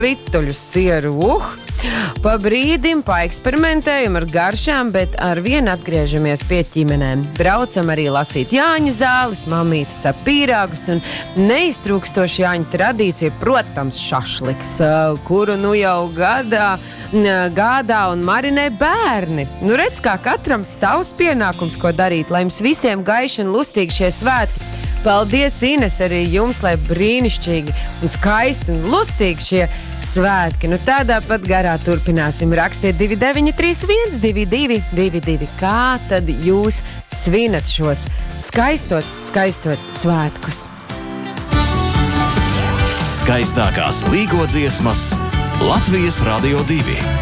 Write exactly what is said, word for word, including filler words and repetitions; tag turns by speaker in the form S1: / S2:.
S1: rituļu sieru, uh! Pa brīdim paeksperimentējam ar garšām, bet ar vienu atgriežamies pie ķimenēm. Braucam arī lasīt Jāņu zāles, mamīte cep pīrāgus un neiztrūkstoši Jāņu tradīcija, protams, šašliks, kuru nu jau gadā gādā un marinē bērni. Nu redz, kā katram savs pienākums, ko darīt, lai jums visiem gaiši un lustīgi šie svētki. Paldies, Ines, arī jums, lai brīnišķīgi un skaisti un lustīgi šie svētki. Nu tādā pat garā turpināsim. Rakstiet divi deviņi trīs viens divi divi divi divi. Kā tad jūs svinat šos skaistos, skaistos svētkus?
S2: Skaistākās līgo dziesmas Latvijas Radio divi.